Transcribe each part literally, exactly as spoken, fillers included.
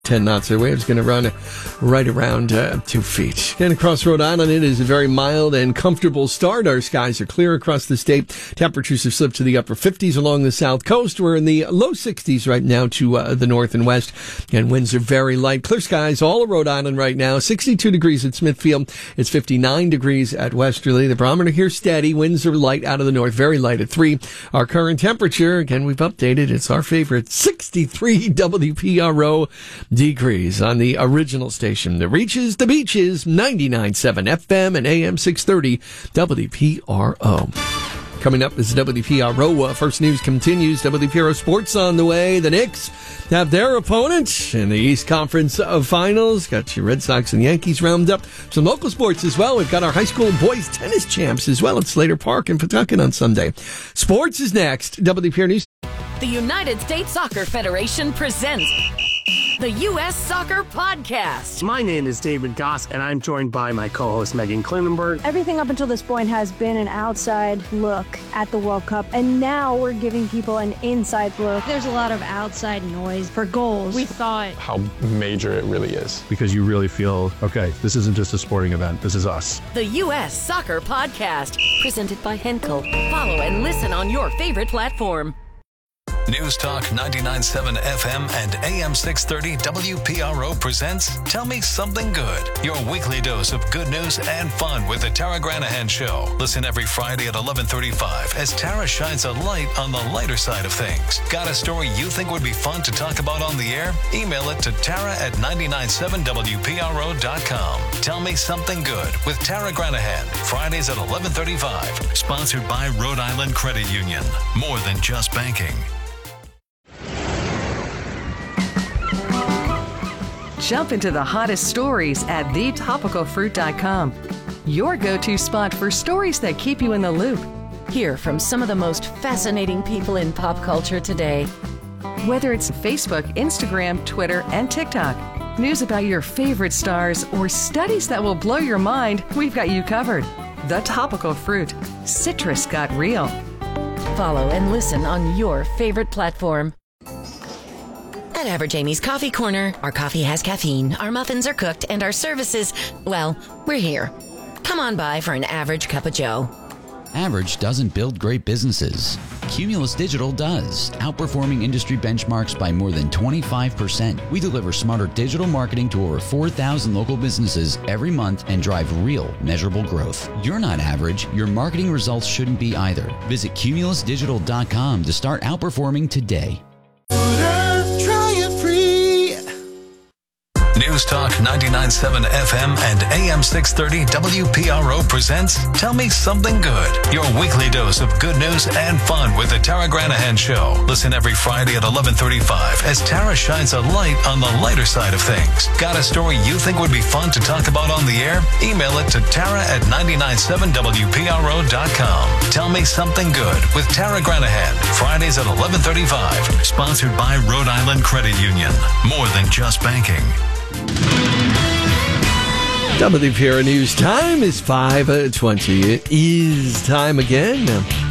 ten knots. The wave's going to run right around uh, two feet. And across Rhode Island, it is a very mild and comfortable start. Our skies are clear across the state. Temperatures have slipped to the upper fifties along the south coast. We're in the low sixties right now to uh, the north and west. And winds are very light. Clear skies all of Rhode Island right now. sixty-two degrees at Smithfield. It's fifty-nine degrees at Westerly. The barometer here steady. Winds are light out of the north. Very light at three. Our current temperature, again, we've updated. It's our favorite, sixty-three W P R O degrees on the original station that reaches the beaches, ninety-nine point seven F M and A M six thirty W P R O. Coming up is W P R O. Uh, First News continues. W P R O Sports on the way. The Knicks have their opponent in the East Conference of Finals. Got your Red Sox and Yankees round up. Some local sports as well. We've got our high school boys tennis champs as well at Slater Park in Pawtucket on Sunday. Sports is next. W P R News. The United States Soccer Federation presents the U S Soccer Podcast. My name is David Goss, and I'm joined by my co-host Megan Klinenberg. Everything up until this point has been an outside look at the World Cup, and now we're giving people an inside look. There's a lot of outside noise for goals. We thought how major it really is. Because you really feel, okay, this isn't just a sporting event, this is us. The U S Soccer Podcast, presented by Henkel. Follow and listen on your favorite platform. News Talk ninety-nine point seven F M and A M six thirty W P R O presents Tell Me Something Good, your weekly dose of good news and fun with the Tara Granahan Show. Listen every Friday at eleven thirty-five as Tara shines a light on the lighter side of things. Got a story you think would be fun to talk about on the air? Email it to Tara at ninety-nine point seven W P R O dot com. Tell Me Something Good with Tara Granahan, Fridays at eleven thirty-five. Sponsored by Rhode Island Credit Union. More than just banking. Jump into the hottest stories at the topical fruit dot com. Your go-to spot for stories that keep you in the loop. Hear from some of the most fascinating people in pop culture today. Whether it's Facebook, Instagram, Twitter, and TikTok, news about your favorite stars, or studies that will blow your mind, we've got you covered. The Topical Fruit. Citrus got real. Follow and listen on your favorite platform. At Average Amy's Coffee Corner, our coffee has caffeine, our muffins are cooked, and our services, well, we're here. Come on by for an average cup of joe. Average doesn't build great businesses. Cumulus Digital does, outperforming industry benchmarks by more than twenty-five percent. We deliver smarter digital marketing to over four thousand local businesses every month and drive real, measurable growth. You're not average. Your marketing results shouldn't be either. Visit cumulus digital dot com to start outperforming today. News Talk ninety-nine point seven F M and A M six thirty W P R O presents Tell Me Something Good, your weekly dose of good news and fun with the Tara Granahan Show. Listen every Friday at eleven thirty-five as Tara shines a light on the lighter side of things. Got a story you think would be fun to talk about on the air? Email it to Tara at ninety-nine point seven W P R O dot com. Tell Me Something Good with Tara Granahan, Fridays at eleven thirty-five. Sponsored by Rhode Island Credit Union. More than just banking. W P R O News time is five twenty. It is time again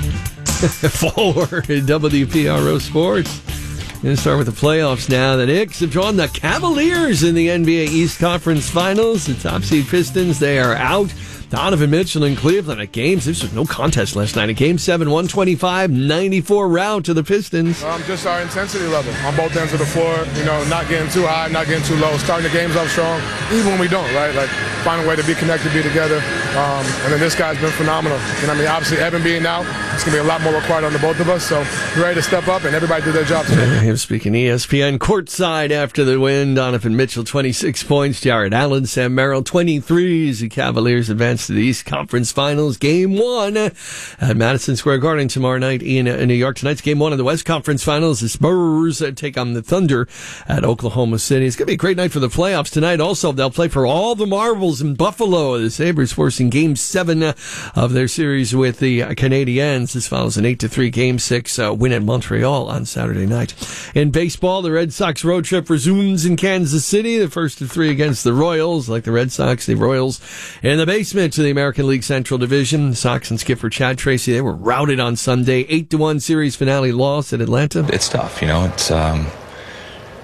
for W P R O Sports. Going to start with the playoffs now. The Knicks have drawn the Cavaliers in the N B A East Conference Finals. The top seed Pistons, they are out. Donovan Mitchell in Cleveland at games. This was no contest last night. A game seven, one twenty-five ninety-four rout to the Pistons. Um, just our intensity level on both ends of the floor. You know, not getting too high, not getting too low. Starting the games off strong, even when we don't, right? Like, find a way to be connected, be together. Um, and then this guy's been phenomenal. And I mean, obviously, Evan being out, it's going to be a lot more required on the both of us. So we're ready to step up, and everybody did their job today. Him speaking E S P N courtside after the win. Donovan Mitchell, twenty-six points. Jared Allen, Sam Merrill, twenty-three. The Cavaliers advance to the East Conference Finals. Game one at Madison Square Garden tomorrow night in uh, New York. Tonight's game one of the West Conference Finals. The Spurs uh, take on the Thunder at Oklahoma City. It's going to be a great night for the playoffs tonight. Also, they'll play for all the marbles in Buffalo. The Sabres forcing game seven uh, of their series with the uh, Canadiens. This follows an eight to three game six uh, win at Montreal on Saturday night. In baseball, the Red Sox road trip resumes in Kansas City. The first of three against the Royals. Like the Red Sox, the Royals in the basement to the American League Central Division. Sox and skipper Chad Tracy, they were routed on Sunday. eight to one series finale loss at Atlanta. It's tough, you know. It's um,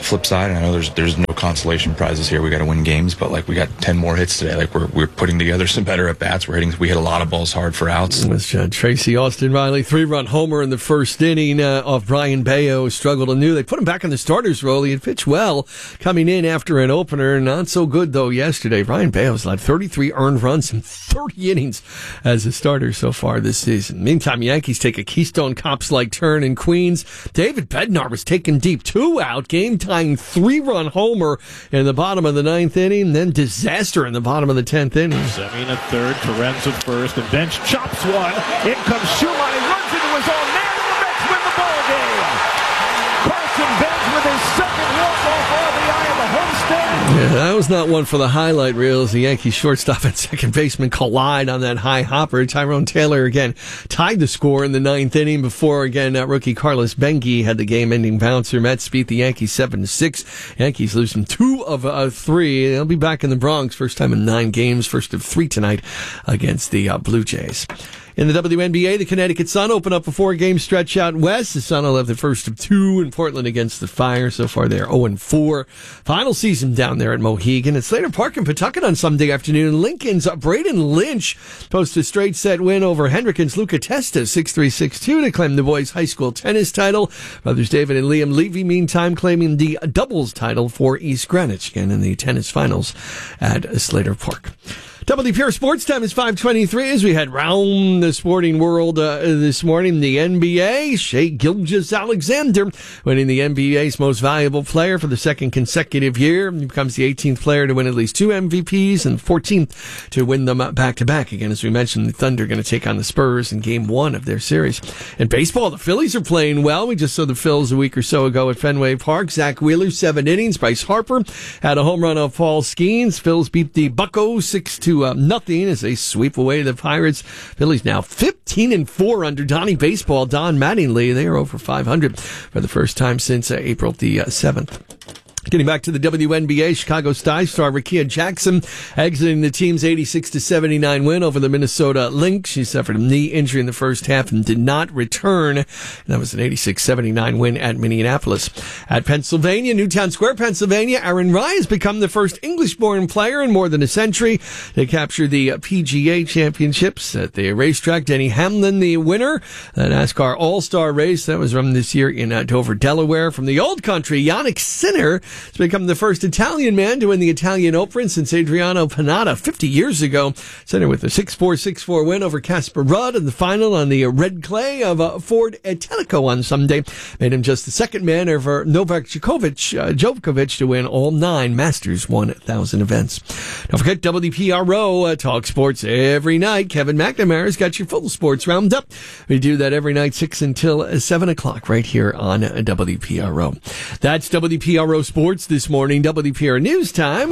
flip side, and I know there's there's no consolation prizes here. We got to win games, but like we got ten more hits today. Like we're we're putting together some better at bats. We're hitting. We hit a lot of balls hard for outs. It was uh, Tracy Austin Riley, three-run homer in the first inning uh, off Brian Bayo. Struggled anew. They put him back in the starters role. He had pitched well coming in after an opener. Not so good though yesterday. Brian Bayo's led thirty-three earned runs in thirty innings as a starter so far this season. Meantime, Yankees take a Keystone Cops-like turn in Queens. David Bednar was taken deep, two out, game-tying three-run homer in the bottom of the ninth inning, then disaster in the bottom of the tenth inning. Semien at third, Torrens at first, and Bench chops one. In comes Schumann, he runs into his own man, and the Mets win the ball game. Carson Bench with his second walk-off R B I of the homestand. Yeah, that was not one for the highlight reels. The Yankees shortstop and second baseman collide on that high hopper. Tyrone Taylor again tied the score in the ninth inning before again uh, rookie Carlos Bengi had the game-ending bouncer. Mets beat the Yankees seven to six. Yankees losing two of uh, three. They'll be back in the Bronx, first time in nine games, first of three tonight against the uh, Blue Jays. In the W N B A, the Connecticut Sun open up a four-game stretch out west. The Sun will have the first of two in Portland against the Fire. So far, they're oh and four. Final season down there at Mohegan. At Slater Park in Pawtucket on Sunday afternoon. Lincoln's Braden Lynch posts a straight-set win over Hendrickens' Luca Testa, six three, six two, to claim the boys' high school tennis title. Brothers David and Liam Levy, meantime, claiming the doubles title for East Greenwich, again in the tennis finals at Slater Park. W P R Sports Time is five twenty-three as we head round the sporting world uh, this morning. The N B A, Shai Gilgeous-Alexander winning the N B A's most valuable player for the second consecutive year. He becomes the eighteenth player to win at least two M V Ps and fourteenth to win them back-to-back. Again, as we mentioned, the Thunder are going to take on the Spurs in game one of their series. In baseball, the Phillies are playing well. We just saw the Phils a week or so ago at Fenway Park. Zach Wheeler, seven innings. Bryce Harper had a home run off Paul Skeens. Phils beat the Buccos six to Uh, nothing as they sweep away the Pirates. Phillies now fifteen and four under Donnie Baseball, Don Mattingly. They are over five hundred for the first time since uh, April the uh, seventh. Getting back to the W N B A, Chicago Sky star Rickea Jackson exiting the team's eighty-six to seventy-nine win over the Minnesota Lynx. She suffered a knee injury in the first half and did not return. And that was an eighty-six seventy-nine win at Minneapolis. At Pennsylvania, Newtown Square, Pennsylvania, Aaron Rai has become the first English-born player in more than a century to capture the P G A championships at the racetrack. Denny Hamlin, the winner. The NASCAR All-Star race that was run this year in uh, Dover, Delaware. From the old country, Yannick Sinner has become the first Italian man to win the Italian Open since Adriano Panatta fifty years ago. Sinner with a six four, six four win over Casper Ruud in the final on the red clay of uh, Ford Etelico on Sunday. Made him just the second man over Novak Djokovic, uh, Djokovic to win all nine Masters one thousand events. Don't forget W P R O, uh, Talk Sports every night. Kevin McNamara's got your full sports roundup. We do that every night, six until seven o'clock right here on uh, W P R O. That's W P R O Sports this morning. W P R News Time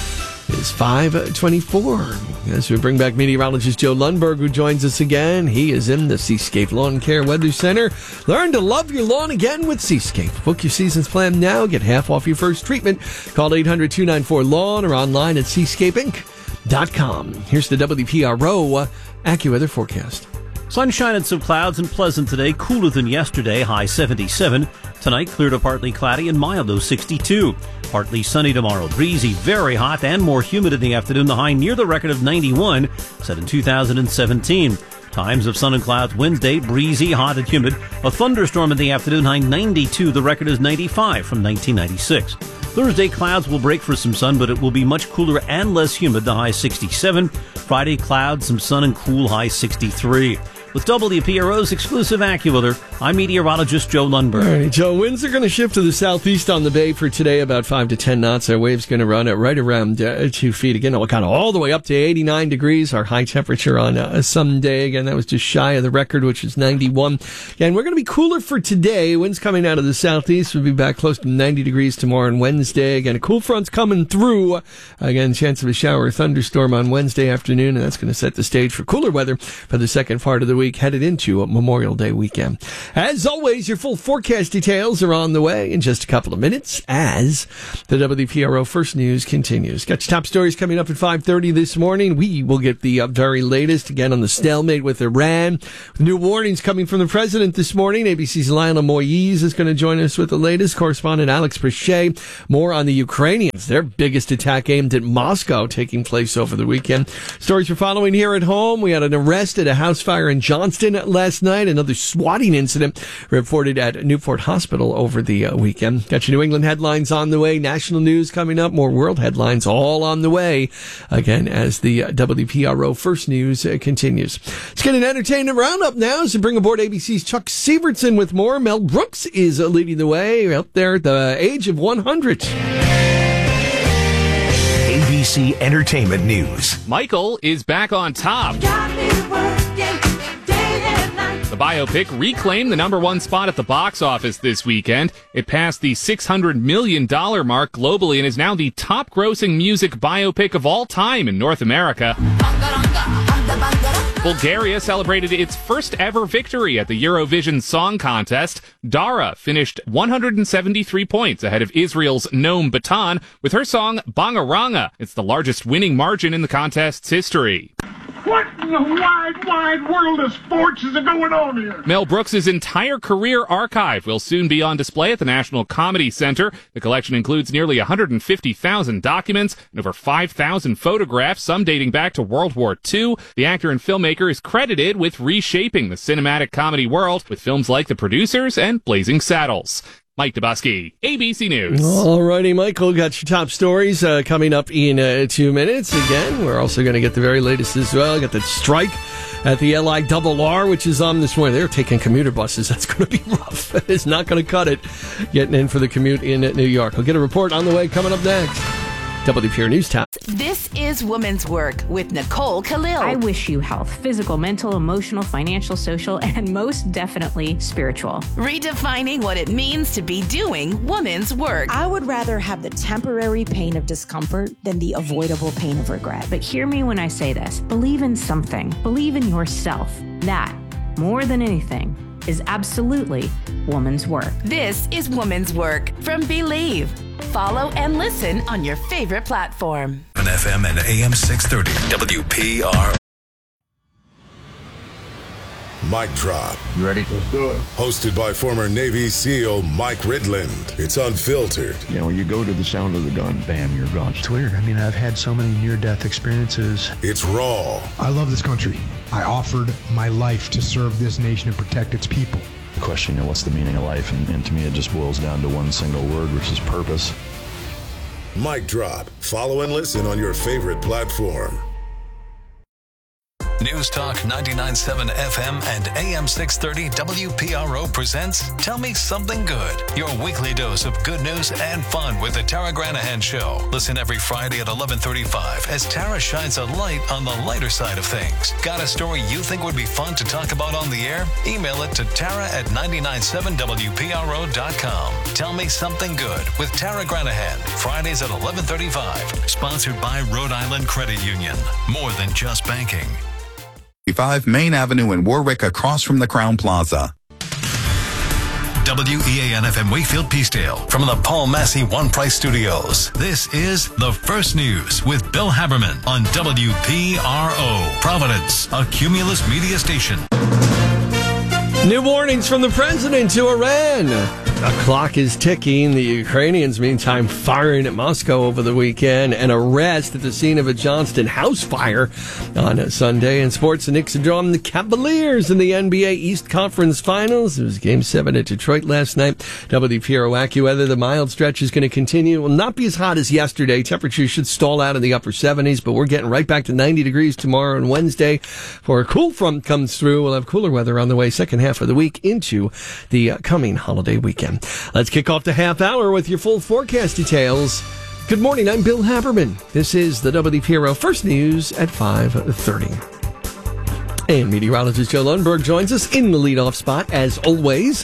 is five twenty-four. As we bring back meteorologist Joe Lundberg, who joins us again. He is in the Seascape Lawn Care Weather Center. Learn to love your lawn again with Seascape. Book your season's plan now. Get half off your first treatment. Call eight hundred, two nine four, lawn or online at seascape inc dot com. Here's the W P R O AccuWeather forecast. Sunshine and some clouds and pleasant today, cooler than yesterday, high seventy-seven. Tonight, clear to partly cloudy and mild, though sixty-two. Partly sunny tomorrow, breezy, very hot, and more humid in the afternoon, the high near the record of ninety-one, set in two thousand seventeen. Times of sun and clouds Wednesday, breezy, hot and humid. A thunderstorm in the afternoon, high ninety-two, the record is ninety-five from nineteen ninety-six. Thursday, clouds will break for some sun, but it will be much cooler and less humid, the high sixty-seven. Friday, clouds, some sun and cool, high sixty-three. With W P R O's exclusive AccuWeather, I'm meteorologist Joe Lundberg. All right, Joe, winds are going to shift to the southeast on the bay for today, about five to ten knots. Our wave's going to run at right around uh, two feet. Again, kind of all the way up to eighty-nine degrees. Our high temperature on uh, Sunday. Again, that was just shy of the record, which is ninety-one. Again, we're going to be cooler for today. Winds coming out of the southeast. We'll be back close to ninety degrees tomorrow and Wednesday. Again, a cool front's coming through. Again, chance of a shower or thunderstorm on Wednesday afternoon, and that's going to set the stage for cooler weather for the second part of the week. week headed into Memorial Day weekend. As always, your full forecast details are on the way in just a couple of minutes as the W P R O First News continues. Got your top stories coming up at five thirty this morning. We will get the uh, very latest again on the stalemate with Iran. New warnings coming from the president this morning. A B C's Lionel Moise is going to join us with the latest. Correspondent Alex Brichet. More on the Ukrainians. Their biggest attack aimed at Moscow taking place over the weekend. Stories we're following here at home. We had an arrest at a house fire in Johnston last night. Another swatting incident reported at Newport Hospital over the uh, weekend. Got your New England headlines on the way. National news coming up. More world headlines all on the way. Again, as the uh, W P R O First News uh, continues. Let's get an entertainment roundup now. So bring aboard A B C's Chuck Sievertson with more. Mel Brooks is uh, leading the way up there at the age of one hundred. A B C Entertainment News. Michael is back on top. The biopic reclaimed the number one spot at the box office this weekend. It passed the six hundred million dollars mark globally and is now the top-grossing music biopic of all time in North America. Bulgaria celebrated its first ever victory at the Eurovision Song Contest. Dara finished one hundred seventy-three points ahead of Israel's Noam Batan with her song Bangaranga. It's the largest winning margin in the contest's history. What in the wide, wide world of sports is going on here? Mel Brooks' entire career archive will soon be on display at the National Comedy Center. The collection includes nearly one hundred fifty thousand documents and over five thousand photographs, some dating back to World War Two. The actor and filmmaker is credited with reshaping the cinematic comedy world with films like The Producers and Blazing Saddles. Mike Dubusky, A B C News. All righty, Michael, got your top stories uh, coming up in uh, two minutes. Again, we're also going to get the very latest as well. Got that strike at the L I R R, which is on this morning. They're taking commuter buses. That's going to be rough. It's not going to cut it getting in for the commute in New York. We'll get a report on the way coming up next. W P R News Time. This is Women's Work with Nicole Khalil. I wish you health, physical, mental, emotional, financial, social, and most definitely spiritual. Redefining what it means to be doing women's work. I would rather have the temporary pain of discomfort than the avoidable pain of regret. But hear me when I say this. Believe in something. Believe in yourself. That, more than anything, is absolutely woman's work. This is Woman's Work from Believe. Follow and listen on your favorite platform. On F M and A M six thirty, W P R. Mic Drop. You ready? Let's do it. Hosted by former Navy SEAL Mike Ridland. It's unfiltered. You know, when you go to the sound of the gun, bam, you're gone. It's weird. I mean, I've had so many near-death experiences. It's raw. I love this country. I offered my life to serve this nation and protect its people. The question, you know, what's the meaning of life? And, and to me, it just boils down to one single word, which is purpose. Mic Drop. Follow and listen on your favorite platform. News Talk ninety-nine point seven F M and A M six thirty W P R O presents Tell Me Something Good, your weekly dose of good news and fun with the Tara Granahan Show. Listen every Friday at eleven thirty-five as Tara shines a light on the lighter side of things. Got a story you think would be fun to talk about on the air? Email it to Tara at nine nine seven W P R O dot com. Tell Me Something Good with Tara Granahan, Fridays at eleven thirty-five. Sponsored by Rhode Island Credit Union. More than just banking. five Main Avenue in Warwick across from the Crown Plaza. W E A N F M Wakefield Peacedale from the Paul Massey One Price Studios. This is The First News with Bill Haberman on W P R O. Providence, a Cumulus media station. New warnings from the president to Iran. The clock is ticking. The Ukrainians, meantime, firing at Moscow over the weekend. An arrest at the scene of a Johnston house fire on a Sunday. In sports, the Knicks are drawing the Cavaliers in the N B A East Conference Finals. It was Game seven at Detroit last night. W P R O AccuWeather, the mild stretch is going to continue. It will not be as hot as yesterday. Temperatures should stall out in the upper seventies, but we're getting right back to ninety degrees tomorrow and Wednesday. For a cool front comes through, we'll have cooler weather on the way second half of the week into the uh, coming holiday weekend. Let's kick off the half hour with your full forecast details. Good morning, I'm Bill Haberman. This is the W P R O First News at five thirty. And meteorologist Joe Lundberg joins us in the leadoff spot, as always.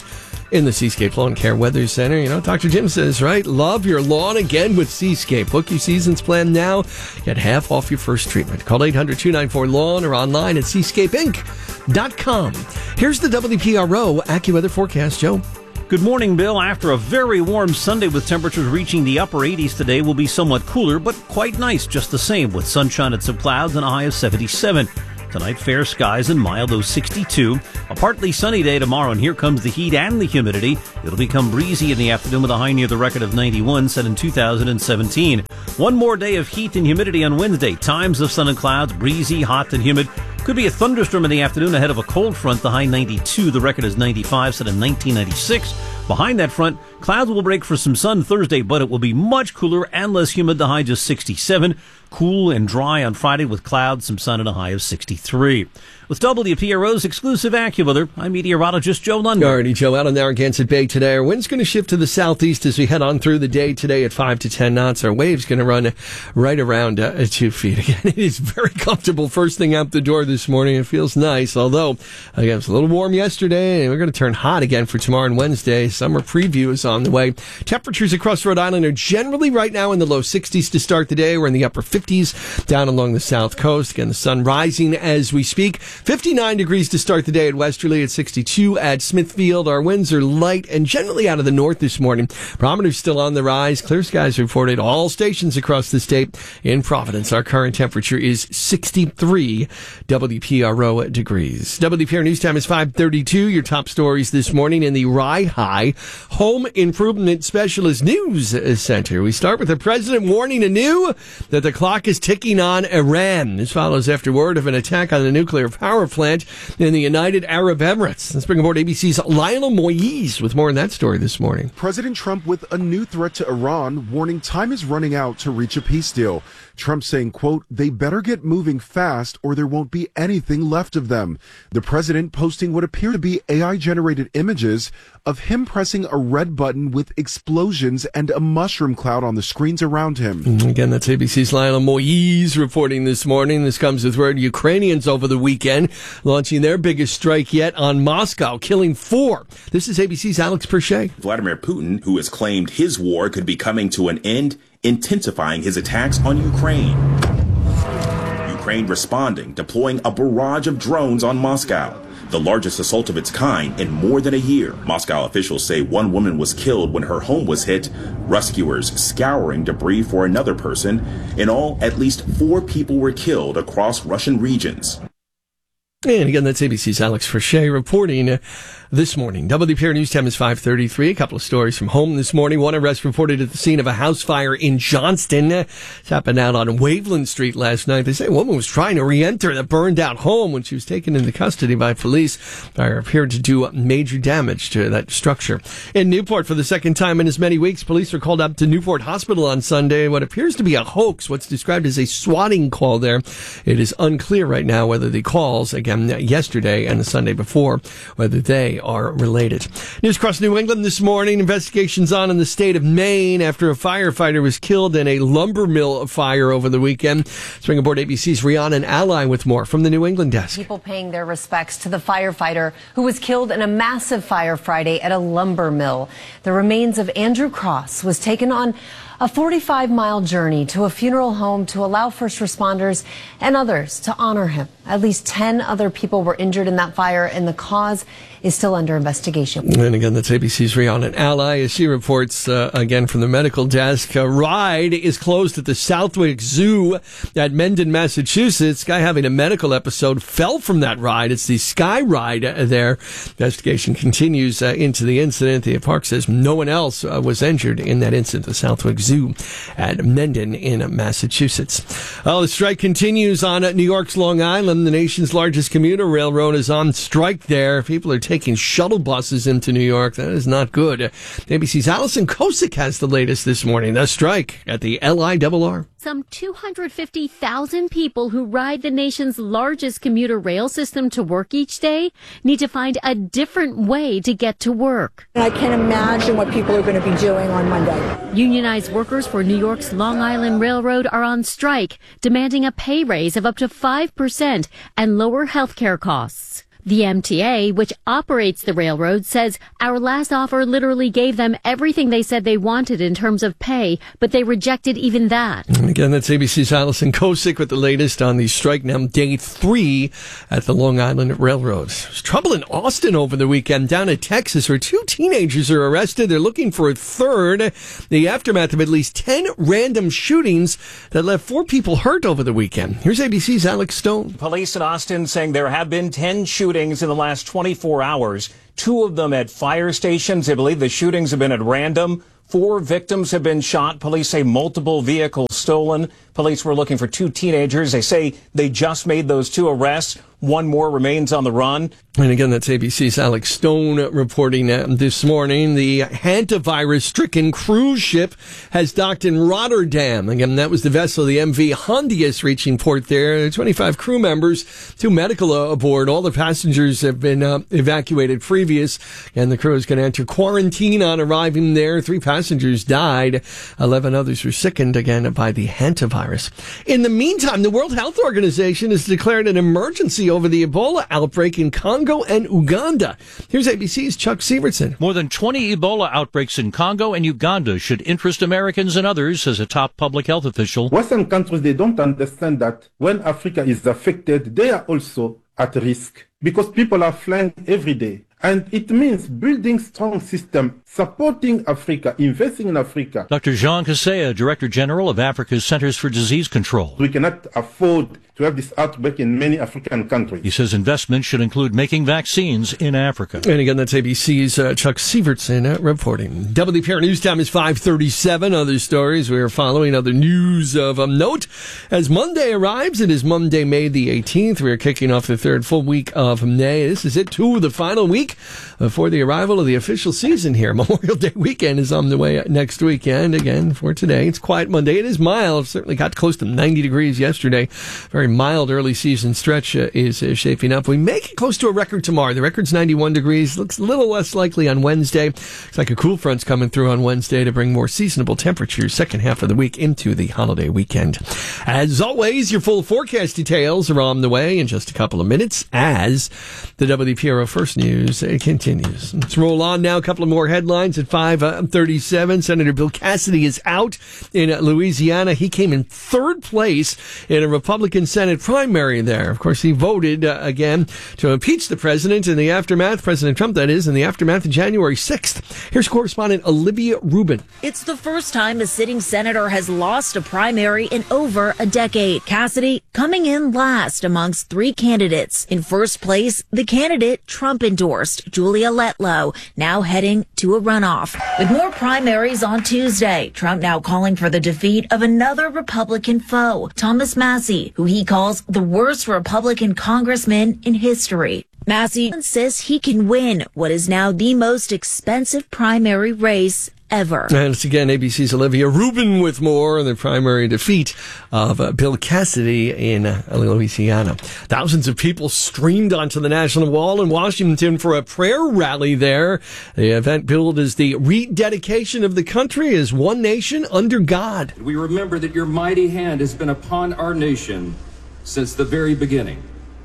in the Seascape Lawn Care Weather Center. You know, Doctor Jim says, right? Love your lawn again with Seascape. Book your season's plan now. Get half off your first treatment. Call eight hundred, two nine four, lawn or online at seascape inc dot com. Here's the W P R O AccuWeather forecast, Joe. Good morning, Bill. After a very warm Sunday with temperatures reaching the upper eighties today, will be somewhat cooler, but quite nice just the same, with sunshine and some clouds and a high of seventy-seven. Tonight, fair skies and mild, though sixty-two. A partly sunny day tomorrow, and here comes the heat and the humidity. It'll become breezy in the afternoon with a high near the record of ninety-one set in two thousand seventeen. One more day of heat and humidity on Wednesday. Times of sun and clouds, breezy, hot and humid. Could be a thunderstorm in the afternoon ahead of a cold front. The high ninety-two. The record is ninety-five set in nineteen ninety-six. Behind that front, clouds will break for some sun Thursday, but it will be much cooler and less humid. The high just sixty-seven. Cool and dry on Friday with clouds, some sun, and a high of sixty-three. With W P R O's exclusive AccuWeather, I'm meteorologist Joe Lundberg. Alrighty, Joe, out on Narragansett Bay today. Our wind's going to shift to the southeast as we head on through the day today at five to ten knots. Our wave's going to run right around uh, two feet. Again, it is very comfortable first thing out the door this morning. It feels nice, although, again, it was a little warm yesterday, and we're going to turn hot again for tomorrow and Wednesday. Summer preview is on the way. Temperatures across Rhode Island are generally right now in the low sixties to start the day. We're in the upper fifties down along the south coast. Again, the sun rising as we speak. fifty-nine degrees to start the day at Westerly, at sixty-two at Smithfield. Our winds are light and generally out of the north this morning. Barometer's still on the rise. Clear skies reported all stations across the state. In Providence, our current temperature is sixty-three W P R O degrees. W P R News Time is five thirty-two. Your top stories this morning in the Rye High Home Improvement Specialist News Center. We start with the president warning anew that the clock is ticking on Iran. This follows after word of an attack on the nuclear power plant in the United Arab Emirates. Let's bring aboard A B C's Lionel Moise with more on that story this morning. President Trump with a new threat to Iran, warning time is running out to reach a peace deal. Trump saying, quote, they better get moving fast or there won't be anything left of them. The president posting what appear to be A I-generated images of him pressing a red button with explosions and a mushroom cloud on the screens around him. Again, that's A B C's Lionel Moise reporting this morning. This comes with word Ukrainians over the weekend launching their biggest strike yet on Moscow, killing four. This is A B C's Alex Perche. Vladimir Putin, who has claimed his war could be coming to an end, intensifying his attacks on Ukraine. Ukraine responding, deploying a barrage of drones on Moscow, the largest assault of its kind in more than a year. Moscow officials say one woman was killed when her home was hit, rescuers scouring debris for another person. In all, at least four people were killed across Russian regions. And again, that's A B C's Alex Perche reporting uh, this morning. W P R News Time is five thirty-three. A couple of stories from home this morning. One arrest reported at the scene of a house fire in Johnston. It's happened out on Waveland Street last night. They say a woman was trying to re-enter the burned-out home when she was taken into custody by police. Fire appeared to do major damage to that structure. In Newport, for the second time in as many weeks, police were called up to Newport Hospital on Sunday. What appears to be a hoax, what's described as a swatting call there. It is unclear right now whether the calls, again, yesterday and the Sunday before, whether they are related. News across New England this morning. Investigations on in the state of Maine after a firefighter was killed in a lumber mill fire over the weekend. Let's bring aboard A B C's Rhiannon Ally with more from the New England desk. People paying their respects to the firefighter who was killed in a massive fire Friday at a lumber mill. The remains of Andrew Cross was taken on a forty-five mile journey to a funeral home to allow first responders and others to honor him. At least ten other people were injured in that fire, and the cause is still under investigation. And again, that's A B C's Rhiannon Ally as she reports uh, again from the medical desk. A ride is closed at the Southwick Zoo at Mendon, Massachusetts. Guy having a medical episode fell from that ride. It's the Sky Ride uh, there. Investigation continues uh, into the incident. The park says no one else uh, was injured in that incident. The Southwick Zoo at Mendon in Massachusetts. Well, the strike continues on uh, New York's Long Island. The nation's largest commuter railroad is on strike there. People are taking shuttle buses into New York. That is not good. A B C's Allison Kosick has the latest this morning. The strike at the L I R R. Some two hundred fifty thousand people who ride the nation's largest commuter rail system to work each day need to find a different way to get to work. I can't imagine what people are going to be doing on Monday. Unionized workers for New York's Long Island Railroad are on strike, demanding a pay raise of up to five percent and lower health care costs. The M T A, which operates the railroad, says our last offer literally gave them everything they said they wanted in terms of pay, but they rejected even that. And again, that's A B C's Allison Kosick with the latest on the strike, now day three at the Long Island Railroad. There's trouble in Austin over the weekend down in Texas where two teenagers are arrested. They're looking for a third. The aftermath of at least ten random shootings that left four people hurt over the weekend. Here's A B C's Alex Stone. Police in Austin saying there have been ten shootings in the last twenty-four hours, two of them at fire stations. They believe the shootings have been at random. Four victims have been shot. Police say multiple vehicles stolen. Police were looking for two teenagers. They say they just made those two arrests. One more remains on the run. And again, that's A B C's Alex Stone reporting uh, this morning. The hantavirus-stricken cruise ship has docked in Rotterdam. Again, that was the vessel, the M V Hondius, reaching port there. twenty-five crew members, two medical uh, aboard. All the passengers have been uh, evacuated previous, and the crew is going to enter quarantine on arriving there. Three passengers died. Eleven others were sickened, again, by the hantavirus. In the meantime, the World Health Organization has declared an emergency over the Ebola outbreak in Congo and Uganda. Here's A B C's Chuck Severson. More than twenty Ebola outbreaks in Congo and Uganda should interest Americans and others, says a top public health official. Western countries, they don't understand that when Africa is affected, they are also at risk because people are flying every day. And it means building strong system, supporting Africa, investing in Africa. Doctor Jean Kaseya, Director General of Africa's Centers for Disease Control. We cannot afford to have this outbreak in many African countries. He says investment should include making vaccines in Africa. And again, that's A B C's uh, Chuck Severson uh, reporting. W P R News Time is five thirty-seven. Other stories we are following, other news of um, note. As Monday arrives, it is Monday, May the eighteenth. We are kicking off the third full week of May. This is it, too, the final week before the arrival of the official season here. Memorial Day weekend is on the way next weekend. Again, for today, it's quiet Monday. It is mild. Certainly got close to ninety degrees yesterday. Very mild early season stretch uh, is uh, shaping up. We make it close to a record tomorrow. The record's ninety-one degrees. Looks a little less likely on Wednesday. Looks like a cool front's coming through on Wednesday to bring more seasonable temperatures second half of the week into the holiday weekend. As always, your full forecast details are on the way in just a couple of minutes as the W P R O First News uh, continues. Let's roll on now. A couple of more headlines at five thirty-seven. Senator Bill Cassidy is out in Louisiana. He came in third place in a Republican Senate primary there. Of course, he voted uh, again to impeach the president in the aftermath, President Trump, that is, in the aftermath of January sixth. Here's correspondent Olivia Rubin. It's the first time a sitting senator has lost a primary in over a decade. Cassidy coming in last amongst three candidates. In first place, the candidate Trump endorsed, Julia Letlow, now heading to a runoff. With more primaries on Tuesday, Trump now calling for the defeat of another Republican foe, Thomas Massie, who he calls the worst Republican congressman in history. Massie insists he can win what is now the most expensive primary race ever. And it's again A B C's Olivia Rubin with more on the primary defeat of uh, Bill Cassidy in uh, Louisiana. Thousands of people streamed onto the National Wall in Washington for a prayer rally there. The event billed as the rededication of the country as one nation under God. We remember that your mighty hand has been upon our nation since the very beginning.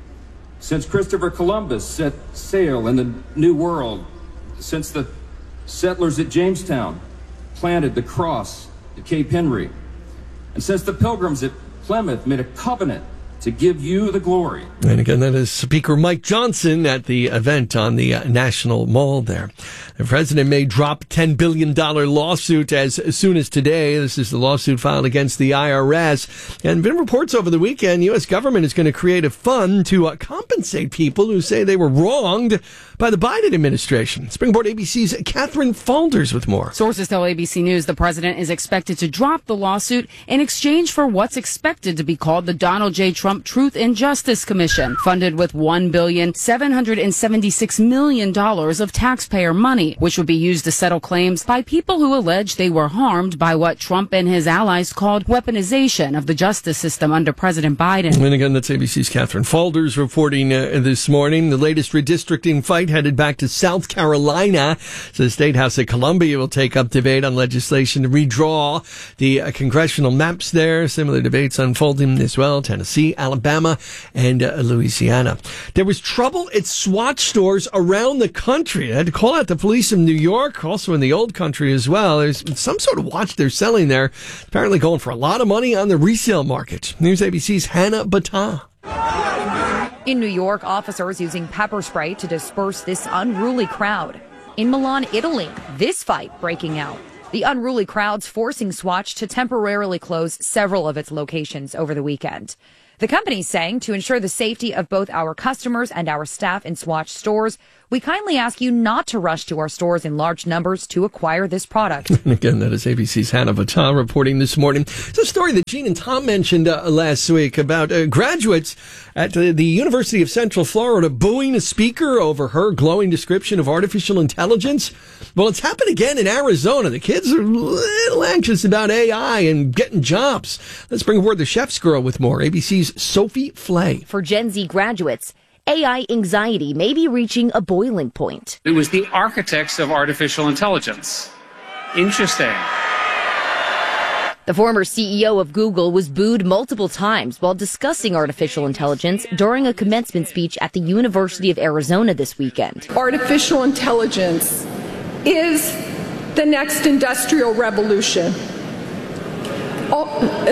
Since Christopher Columbus set sail in the New World, since the settlers at Jamestown planted the cross at Cape Henry, and since the pilgrims at Plymouth made a covenant to give you the glory. And again, that is Speaker Mike Johnson at the event on the uh, National Mall there. The president may drop ten billion dollars lawsuit as, as soon as today. This is the lawsuit filed against the I R S. And been reports over the weekend, U S government is going to create a fund to uh, compensate people who say they were wronged by the Biden administration. Springboard A B C's Catherine Faulders with more. Sources tell A B C News the president is expected to drop the lawsuit in exchange for what's expected to be called the Donald J. Trump Truth and Justice Commission, funded with one billion seven hundred seventy-six million dollars of taxpayer money, which would be used to settle claims by people who allege they were harmed by what Trump and his allies called weaponization of the justice system under President Biden. And again, that's A B C's Catherine Faulders reporting uh, this morning. The latest redistricting fight headed back to South Carolina. So the State House of Columbia will take up debate on legislation to redraw the uh, congressional maps there. Similar debates unfolding as well. Tennessee, Alabama, and uh, Louisiana. There was trouble at Swatch stores around the country. I had to call out the police in New York, also in the old country as well. There's some sort of watch they're selling there, apparently going for a lot of money on the resale market. News A B C's Hannah Battah. In New York, officers using pepper spray to disperse this unruly crowd. In Milan, Italy, this fight breaking out. The unruly crowds forcing Swatch to temporarily close several of its locations over the weekend. The company's saying to ensure the safety of both our customers and our staff in Swatch stores, we kindly ask you not to rush to our stores in large numbers to acquire this product. And again, that is A B C's Hannah Battah reporting this morning. It's a story that Gene and Tom mentioned uh, last week about uh, graduates at uh, the University of Central Florida booing a speaker over her glowing description of artificial intelligence. Well, it's happened again in Arizona. The kids are a little anxious about A I and getting jobs. Let's bring aboard the Chef's Girl with more. A B C's Sophie Flay. For Gen Z graduates, A I anxiety may be reaching a boiling point. It was the architects of artificial intelligence. Interesting. The former C E O of Google was booed multiple times while discussing artificial intelligence during a commencement speech at the University of Arizona this weekend. Artificial intelligence is the next industrial revolution. Oh.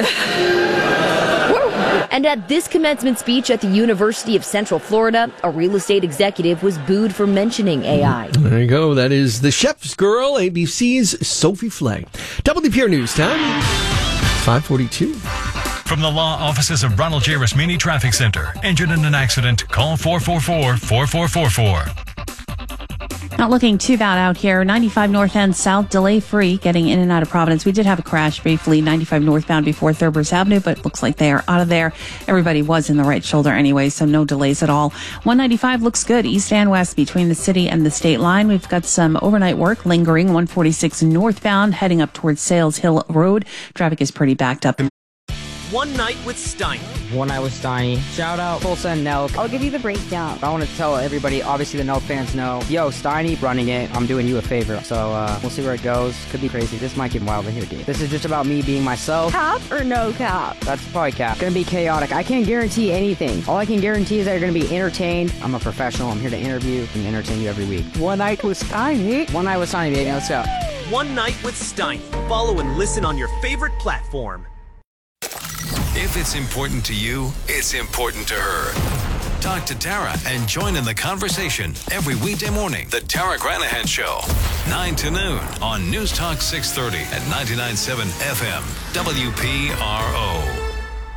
And at this commencement speech at the University of Central Florida, a real estate executive was booed for mentioning A I. There you go. That is the Chef's Girl, A B C's Sophie Flay. W P R News time, five forty-two. From the law offices of Ronald J. Rasmini Traffic Center. Injured in an accident? Call four four four, four four four four. Not looking too bad out here. ninety-five north and south, delay free, getting in and out of Providence. We did have a crash briefly, ninety-five northbound before Thurber's Avenue, but it looks like they are out of there. Everybody was in the right shoulder anyway, so no delays at all. one ninety-five looks good, east and west between the city and the state line. We've got some overnight work lingering, one forty-six northbound, heading up towards Sales Hill Road. Traffic is pretty backed up. One Night with Steiny. One Night with Steiny. Shout out Tulsa and Nelk. I'll give you the breakdown. I want to tell everybody, obviously the Nelk fans know, yo, Steiny running it. I'm doing you a favor. So uh, we'll see where it goes. Could be crazy. This might get wild in here, dude. This is just about me being myself. Cap or no cap? That's probably cap. Gonna be chaotic. I can't guarantee anything. All I can guarantee is that you're gonna be entertained. I'm a professional. I'm here to interview and entertain you every week. One Night with Steiny. One Night with Steiny, baby. Let's go. One Night with Steiny. Follow and listen on your favorite platform. If it's important to you, it's important to her. Talk to Tara and join in the conversation every weekday morning. The Tara Granahan Show, nine to noon on News Talk six thirty at ninety-nine point seven F M, W P R O.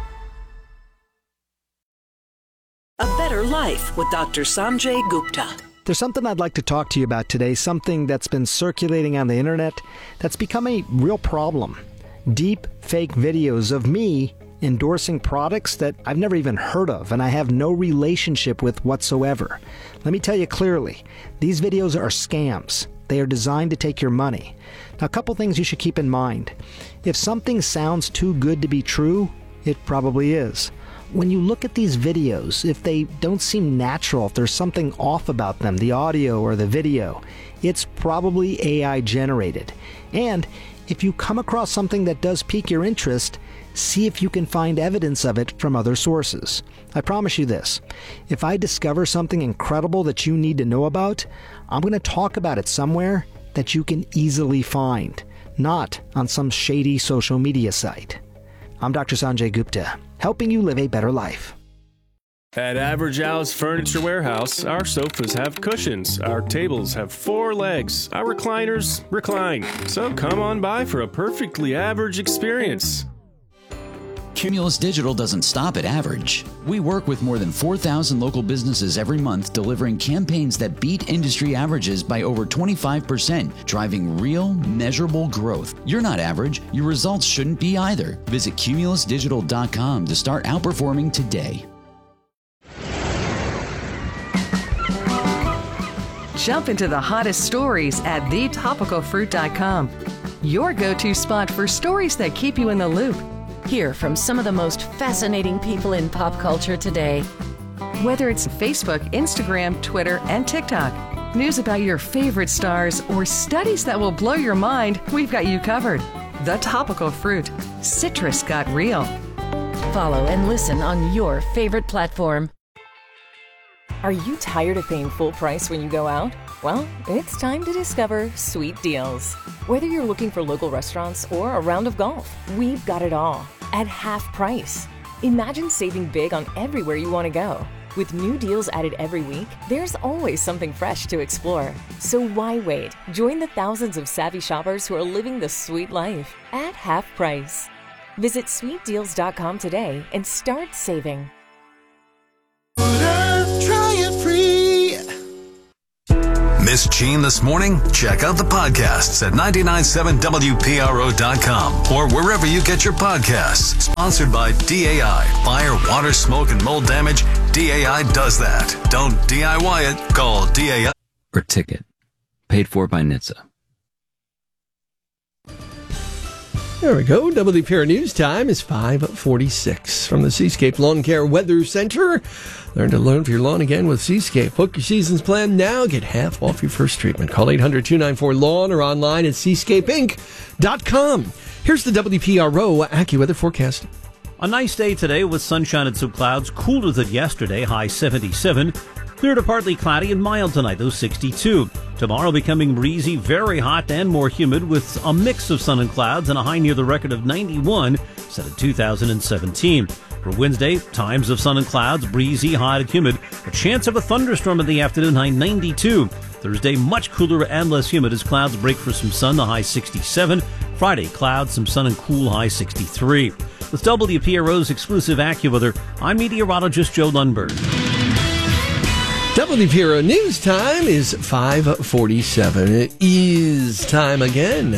A Better Life with Doctor Sanjay Gupta. There's something I'd like to talk to you about today, something that's been circulating on the internet that's become a real problem. Deep fake videos of me endorsing products that I've never even heard of and I have no relationship with whatsoever. Let me tell you clearly, these videos are scams. They are designed to take your money. Now, a couple things you should keep in mind. If something sounds too good to be true, it probably is. When you look at these videos, if they don't seem natural, if there's something off about them, the audio or the video, it's probably A I generated. And if you come across something that does pique your interest, see if you can find evidence of it from other sources. I promise you this, if I discover something incredible that you need to know about, I'm going to talk about it somewhere that you can easily find, not on some shady social media site. I'm Doctor Sanjay Gupta, helping you live a better life. At Average Al's Furniture Warehouse, our sofas have cushions, our tables have four legs, our recliners recline. So come on by for a perfectly average experience. Cumulus Digital doesn't stop at average. We work with more than four thousand local businesses every month, delivering campaigns that beat industry averages by over twenty-five percent, driving real, measurable growth. You're not average. Your results shouldn't be either. Visit cumulus digital dot com to start outperforming today. Jump into the hottest stories at the topical fruit dot com. Your go-to spot for stories that keep you in the loop. Hear from some of the most fascinating people in pop culture today. Whether it's Facebook, Instagram, Twitter, and TikTok, news about your favorite stars, or studies that will blow your mind, we've got you covered. The Topical Fruit. Citrus got real. Follow and listen on your favorite platform. Are you tired of paying full price when you go out? Well, it's time to discover Sweet Deals. Whether you're looking for local restaurants or a round of golf, we've got it all at half price. Imagine saving big on everywhere you want to go. With new deals added every week, there's always something fresh to explore. So why wait? Join the thousands of savvy shoppers who are living the sweet life at half price. Visit sweet deals dot com today and start saving. Try it free. Miss Gene this morning? Check out the podcasts at nine nine seven W P R O dot com or wherever you get your podcasts. Sponsored by D A I. Fire, water, smoke, and mold damage. D A I does that. Don't D I Y it. Call D A I. Or ticket. Paid for by N H T S A. There we go. W P R News time is five forty-six. From the Seascape Lawn Care Weather Center. Learn to learn for your lawn again with Seascape. Book your season's plan now. Get half off your first treatment. Call eight hundred two nine four lawn or online at seascape inc dot com. Here's the W P R O AccuWeather forecast. A nice day today with sunshine and some clouds. Cooler than yesterday, high seventy-seven. Clear to partly cloudy and mild tonight, though sixty-two. Tomorrow becoming breezy, very hot and more humid with a mix of sun and clouds and a high near the record of ninety-one set in two thousand seventeen. For Wednesday, times of sun and clouds, breezy, hot and humid. A chance of a thunderstorm in the afternoon, high ninety-two. Thursday, much cooler and less humid as clouds break for some sun, the high sixty-seven. Friday, clouds, some sun and cool, high sixty-three. With W P R O's exclusive AccuWeather, I'm meteorologist Joe Lundberg. W P R O News time is five forty-seven. It is time again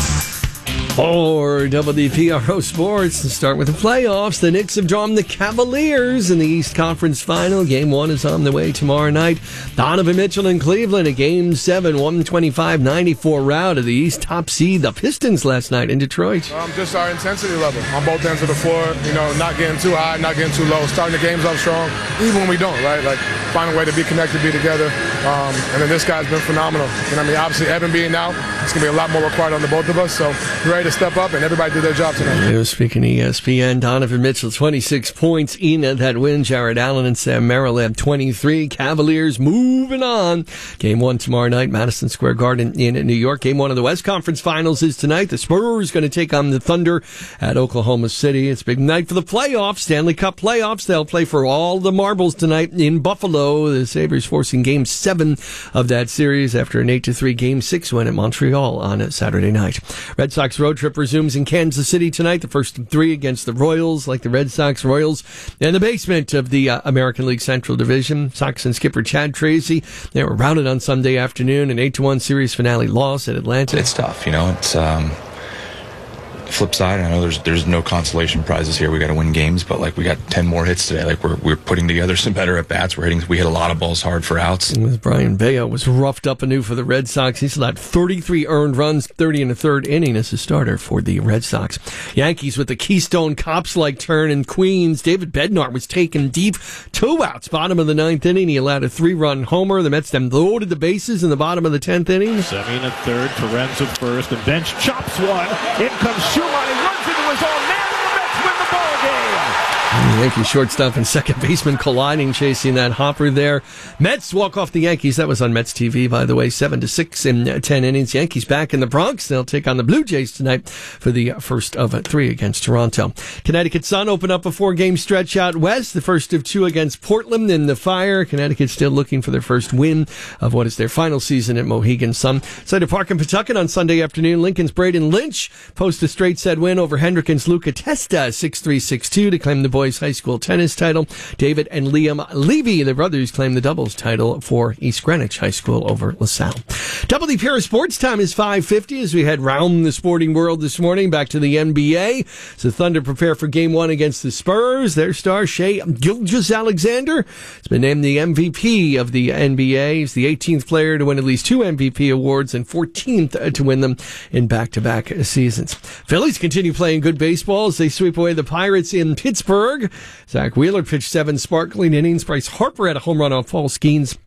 for W P R O Sports. To start with the playoffs, the Knicks have drawn the Cavaliers in the East Conference Final. Game one is on the way tomorrow night. Donovan Mitchell in Cleveland, a Game seven, one twenty-five ninety-four rout of the East. Top seed, the Pistons last night in Detroit. Um, just our intensity level on both ends of the floor. You know, not getting too high, not getting too low. Starting the games off strong, even when we don't, right? Like, find a way to be connected, be together. Um, and then this guy's been phenomenal. And I mean, obviously, Evan being out, it's going to be a lot more required on the both of us. So, we're ready to step up, and everybody did their job tonight. Yeah, speaking of E S P N, Donovan Mitchell, twenty-six points in that win. Jared Allen and Sam Merrill have twenty-three. Cavaliers moving on. Game one tomorrow night, Madison Square Garden in New York. Game one of the West Conference Finals is tonight. The Spurs going to take on the Thunder at Oklahoma City. It's a big night for the playoffs, Stanley Cup playoffs. They'll play for all the marbles tonight in Buffalo. The Sabres forcing Game seven of that series after an eight to three Game six win at Montreal on Saturday night. Red Sox road trip resumes in Kansas City tonight. The first three against the Royals, like the Red Sox. Royals in the basement of the uh, American League Central Division. Sox and skipper Chad Tracy, they were routed on Sunday afternoon. An eight to one series finale loss at Atlanta. It's tough, you know. It's um, flip side. I know there's there's no consolation prizes here. We got to win games, but like we got ten more hits today. Like we're we're putting together some better at bats. We're hitting. We hit a lot of balls hard for outs. And Brian Bayo was roughed up anew for the Red Sox. He's allowed thirty-three earned runs, thirty in the third inning as a starter for the Red Sox. Yankees with the Keystone Cops-like turn in Queens. David Bednar was taken deep, two outs, bottom of the ninth inning. He allowed a three-run homer. The Mets then loaded the bases in the bottom of the tenth inning. Semien at third, Torrens at first, and Bench chops one. In comes Schumann. He runs into his own man, and the Mets win the ball game. Yankee shortstop and second baseman colliding, chasing that hopper there. Mets walk off the Yankees. That was on Mets T V, by the way. Seven to six in ten innings. Yankees back in the Bronx. They'll take on the Blue Jays tonight for the first of three against Toronto. Connecticut Sun open up a four-game stretch out west. The first of two against Portland in the Fire. Connecticut still looking for their first win of what is their final season at Mohegan Sun. Cider Park in Pawtucket on Sunday afternoon. Lincoln's Braden Lynch post a straight set win over Hendrickens Luca Testa, six three, six two to claim the boys' high school tennis title. David and Liam Levy, the brothers, claim the doubles title for East Greenwich High School over LaSalle. W P R Sports time is five fifty as we head round the sporting world this morning. Back to the N B A. As the Thunder prepare for game one against the Spurs, their star Shai Gilgeous-Alexander has been named the M V P of the N B A. He's the eighteenth player to win at least two M V P awards and fourteenth to win them in back-to-back seasons. Phillies continue playing good baseball as they sweep away the Pirates in Pittsburgh. Zach Wheeler pitched seven sparkling innings. Bryce Harper had a home run off Paul Skeens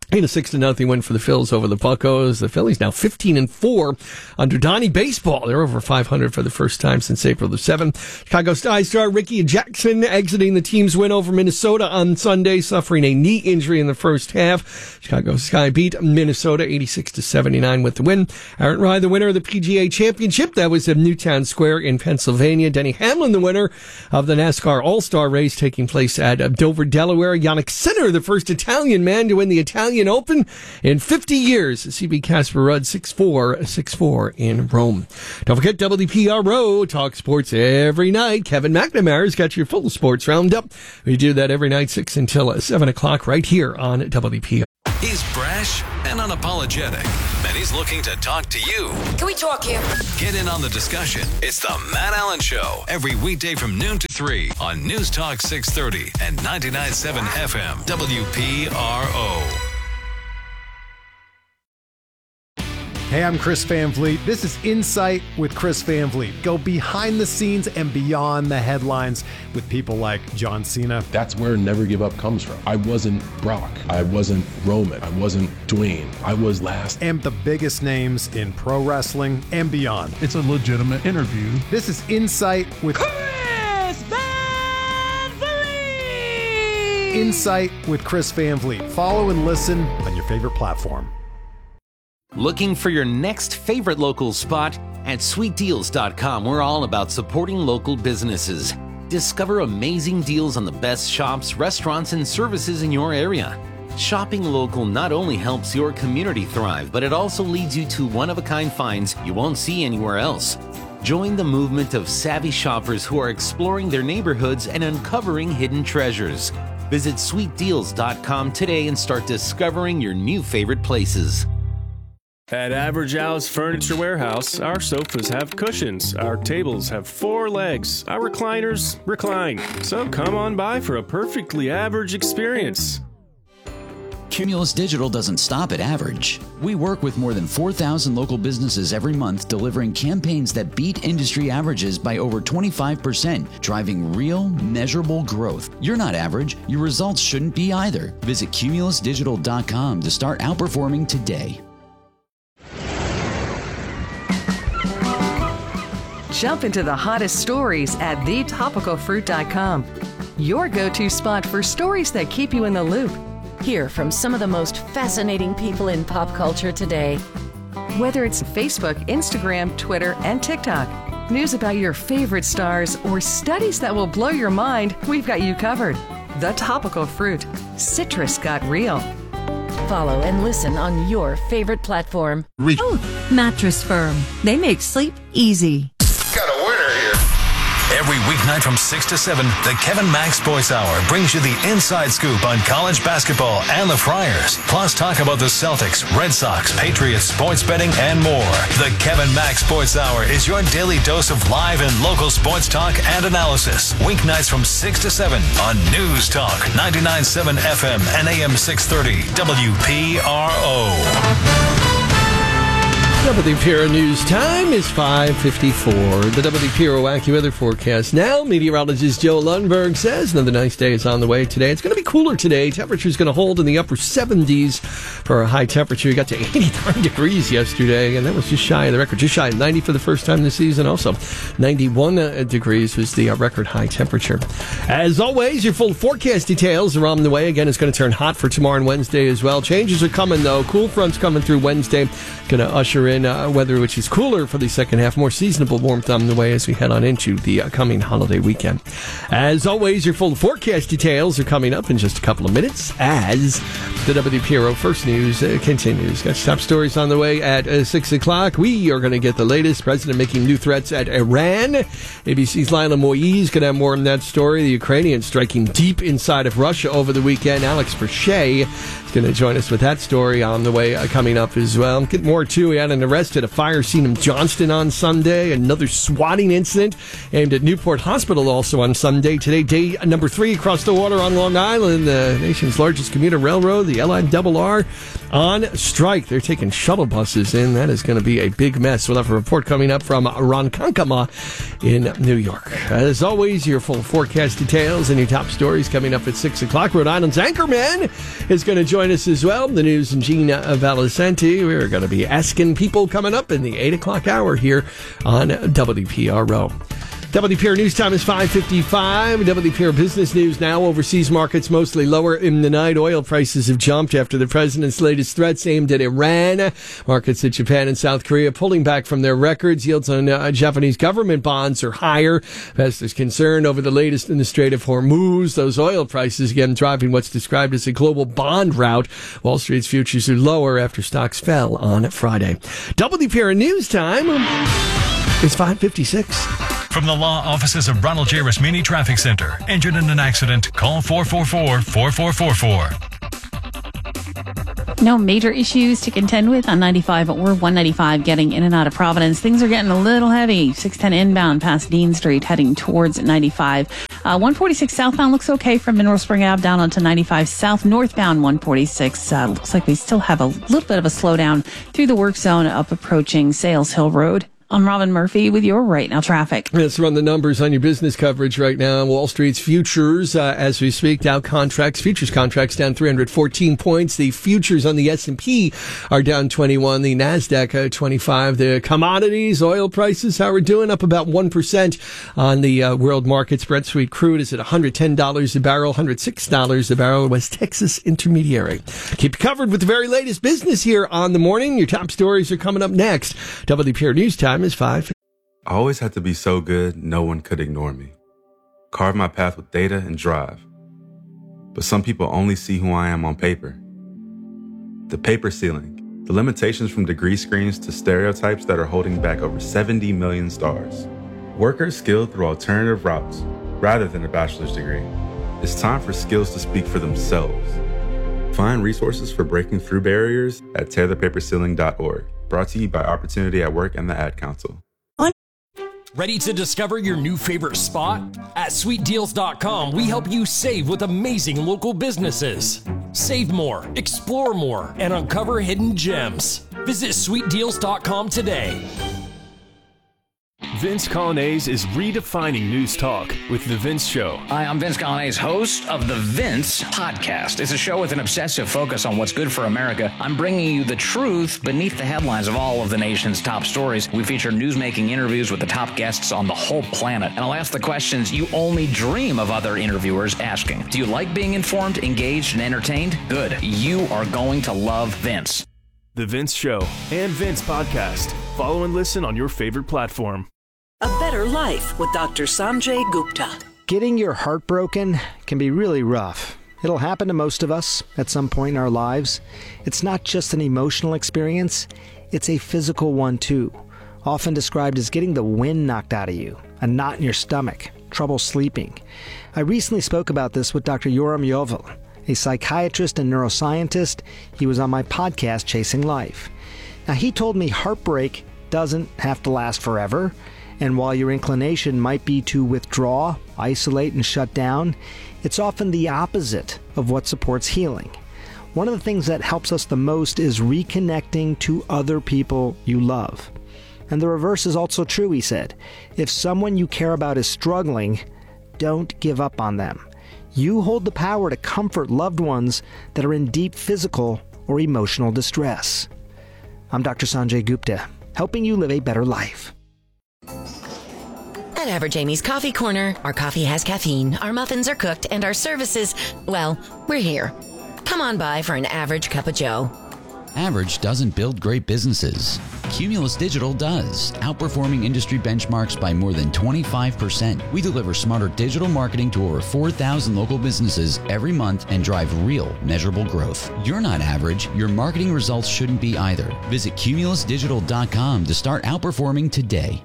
In a six to nothing win for the Phils over the Buccos. The Phillies now fifteen and four under Donnie Baseball. They're over five hundred for the first time since April the seventh. Chicago Sky star Ricky Jackson exiting the team's win over Minnesota on Sunday, suffering a knee injury in the first half. Chicago Sky beat Minnesota eighty-six to seventy-nine with the win. Aaron Rai, the winner of the P G A Championship. That was at Newtown Square in Pennsylvania. Denny Hamlin, the winner of the NASCAR All-Star race taking place at Dover, Delaware. Yannick Sinner, the first Italian man to win the Italian Open in fifty years. C B Casper Rudd six four, six four in Rome. Don't forget W P R O, talk sports every night. Kevin McNamara's got your full sports roundup. We do that every night, six until seven o'clock right here on W P R O. He's brash and unapologetic, and he's looking to talk to you. Can we talk here? Get in on the discussion. It's the Matt Allen Show, every weekday from noon to three on News Talk six thirty and ninety-nine point seven F M W P R O. Hey, I'm Chris Van Vliet. This is Insight with Chris Van Vliet. Go behind the scenes and beyond the headlines with people like John Cena. That's where Never Give Up comes from. I wasn't Brock. I wasn't Roman. I wasn't Dwayne. I was last. And the biggest names in pro wrestling and beyond. It's a legitimate interview. This is Insight with Chris Van Vliet! Insight with Chris Van Vliet. Follow and listen on your favorite platform. Looking for your next favorite local spot? At sweet deals dot com, we're all about supporting local businesses. Discover amazing deals on the best shops, restaurants, and services in your area. Shopping local not only helps your community thrive, but it also leads you to one-of-a-kind finds you won't see anywhere else. Join the movement of savvy shoppers who are exploring their neighborhoods and uncovering hidden treasures. Visit sweet deals dot com today and start discovering your new favorite places. At Average Al's Furniture Warehouse, our sofas have cushions, our tables have four legs, our recliners recline. So come on by for a perfectly average experience. Cumulus Digital doesn't stop at average. We work with more than four thousand local businesses every month, delivering campaigns that beat industry averages by over twenty-five percent, driving real, measurable growth. You're not average. Your results shouldn't be either. Visit cumulus digital dot com to start outperforming today. Jump into the hottest stories at the topical fruit dot com. Your go-to spot for stories that keep you in the loop. Hear from some of the most fascinating people in pop culture today. Whether it's Facebook, Instagram, Twitter, and TikTok, news about your favorite stars, or studies that will blow your mind, we've got you covered. The Topical Fruit. Citrus got real. Follow and listen on your favorite platform. Oh, Mattress Firm. They make sleep easy. Got a winner here. Every weeknight from six to seven, the Kevin Mack Sports Hour brings you the inside scoop on college basketball and the Friars. Plus, talk about the Celtics, Red Sox, Patriots, sports betting, and more. The Kevin Mack Sports Hour is your daily dose of live and local sports talk and analysis. Weeknights from six to seven on News Talk ninety-nine point seven F M and A M six thirty W P R O. W P R O News time is five fifty-four. The W P R O AccuWeather forecast now. Meteorologist Joe Lundberg says another nice day is on the way today. It's going to be cooler today. Temperature's going to hold in the upper seventies for a high temperature. You got to eighty-nine degrees yesterday, and that was just shy of the record. Just shy of ninety for the first time this season. Also, ninety-one uh, degrees was the uh, record high temperature. As always, your full forecast details are on the way. Again, it's going to turn hot for tomorrow and Wednesday as well. Changes are coming, though. Cool fronts coming through Wednesday. Going to usher in Uh, weather which is cooler for the second half, more seasonable warmth on the way as we head on into the uh, coming holiday weekend. As always, your full forecast details are coming up in just a couple of minutes as the W P R O First News uh, continues. Got top stories on the way at uh, six o'clock. We are going to get the latest. President making new threats at Iran. A B C's Lila Moise going to have more on that story. The Ukrainians striking deep inside of Russia over the weekend. Alex Verche is going to join us with that story on the way uh, coming up as well. Get more too. We had an arrest at a fire scene in Johnston on Sunday. Another swatting incident aimed at Newport Hospital also on Sunday. Today, day number three across the water on Long Island, the nation's largest commuter railroad, the L I R R, on strike. They're taking shuttle buses in. That is going to be a big mess. We'll have a report coming up from Ronkonkoma in New York. As always, your full forecast details and your top stories coming up at six o'clock. Rhode Island's Anchorman is going to join us as well. The news and Gina Valicenti. We're going to be asking people coming up in the eight o'clock hour here on W P R O. W P R News Time is five fifty-five. W P R Business News now. Overseas markets mostly lower in the night. Oil prices have jumped after the president's latest threats aimed at Iran. Markets at Japan and South Korea pulling back from their records. Yields on uh, Japanese government bonds are higher. Investors concerned over the latest in the Strait of Hormuz. Those oil prices again driving what's described as a global bond rout. Wall Street's futures are lower after stocks fell on Friday. W P R News Time is five fifty-six. From the law offices of Ronald J. Rasmini Traffic Center. Injured in an accident? Call four four four, four four four four. No major issues to contend with on ninety-five or one ninety-five getting in and out of Providence. Things are getting a little heavy. six ten inbound past Dean Street heading towards ninety-five. Uh, one forty-six southbound looks okay from Mineral Spring Ave down onto ninety-five south. Northbound one forty-six uh, looks like we still have a little bit of a slowdown through the work zone up approaching Sales Hill Road. I'm Robin Murphy with your Right Now traffic. Let's run the numbers on your business coverage right now. Wall Street's futures, uh, as we speak, Dow contracts, futures contracts down three hundred fourteen points. The futures on the S and P are down twenty-one. The NASDAQ uh, twenty-five. The commodities, oil prices, how we're doing? Up about one percent on the uh, world markets. Brent Sweet Crude is at one hundred ten dollars a barrel, one hundred six dollars a barrel. West Texas Intermediary. Keep you covered with the very latest business here on The Morning. Your top stories are coming up next. W P R News Time is five. I always had to be so good, no one could ignore me. Carve my path with data and drive. But some people only see who I am on paper. The paper ceiling, the limitations from degree screens to stereotypes that are holding back over seventy million stars. Workers skilled through alternative routes, rather than a bachelor's degree. It's time for skills to speak for themselves. Find resources for breaking through barriers at tear the paper ceiling dot org. Brought to you by Opportunity at Work and the Ad Council. Ready to discover your new favorite spot? At sweet deals dot com, we help you save with amazing local businesses. Save more, explore more, and uncover hidden gems. Visit sweet deals dot com today. Vince Colonnese is redefining news talk with The Vince Show. Hi, I'm Vince Colonnese, host of The Vince Podcast. It's a show with an obsessive focus on what's good for America. I'm bringing you the truth beneath the headlines of all of the nation's top stories. We feature newsmaking interviews with the top guests on the whole planet. And I'll ask the questions you only dream of other interviewers asking. Do you like being informed, engaged, and entertained? Good. You are going to love Vince. The Vince Show and Vince Podcast. Follow and listen on your favorite platform. A Better Life with Doctor Sanjay Gupta. Getting your heart broken can be really rough. It'll happen to most of us at some point in our lives. It's not just an emotional experience, it's a physical one too. Often described as getting the wind knocked out of you, a knot in your stomach, trouble sleeping. I recently spoke about this with Doctor Yoram Yovel, a psychiatrist and neuroscientist. He was on my podcast, Chasing Life. Now, he told me heartbreak doesn't have to last forever. And while your inclination might be to withdraw, isolate, and shut down, it's often the opposite of what supports healing. One of the things that helps us the most is reconnecting to other people you love. And the reverse is also true, he said. If someone you care about is struggling, don't give up on them. You hold the power to comfort loved ones that are in deep physical or emotional distress. I'm Doctor Sanjay Gupta, helping you live a better life. At Average Amy's Coffee Corner, our coffee has caffeine, our muffins are cooked, and our services, well, we're here. Come on by for an average cup of joe. Average doesn't build great businesses. Cumulus Digital does, outperforming industry benchmarks by more than twenty-five percent. We deliver smarter digital marketing to over four thousand local businesses every month and drive real, measurable growth. You're not average. Your marketing results shouldn't be either. Visit cumulus digital dot com to start outperforming today.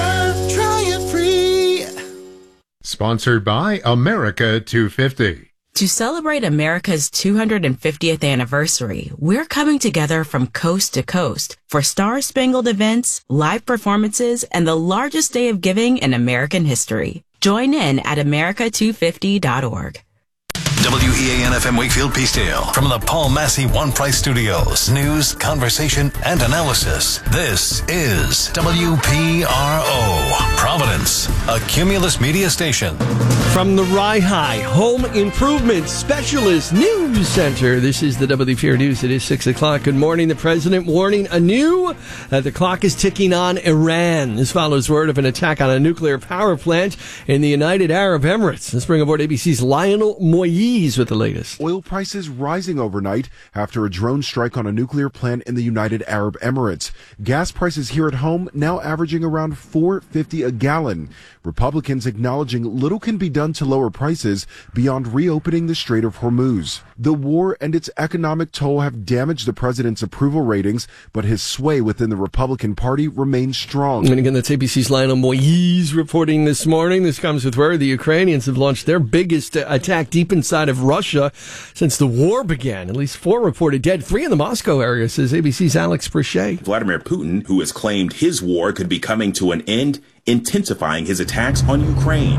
Sponsored by America two fifty. To celebrate America's two hundred fiftieth anniversary, we're coming together from coast to coast for Star-Spangled events, live performances, and the largest day of giving in American history. Join in at America two fifty dot org. W E A N F M Wakefield Peacedale from the Paul Massey One Price Studios. News, conversation, and analysis. This is W P R O, Providence, a Cumulus media station. From the Rye High Home Improvement Specialist News Center, this is the W P R News. It is six o'clock. Good morning. The president warning anew that the clock is ticking on Iran. This follows word of an attack on a nuclear power plant in the United Arab Emirates. Let's bring aboard A B C's Lionel Moyes with the latest. Oil prices rising overnight after a drone strike on a nuclear plant in the United Arab Emirates. Gas prices here at home now averaging around four fifty a gallon. Republicans acknowledging little can be done to lower prices beyond reopening the Strait of Hormuz. The war and its economic toll have damaged the president's approval ratings, but his sway within the Republican Party remains strong. And again, that's A B C's Lionel Moyes reporting this morning. This comes with word the Ukrainians have launched their biggest attack deep inside of Russia since the war began. At least four reported dead, three in the Moscow area, says A B C's Alex Brichet. Vladimir Putin, who has claimed his war could be coming to an end, intensifying his attacks on Ukraine.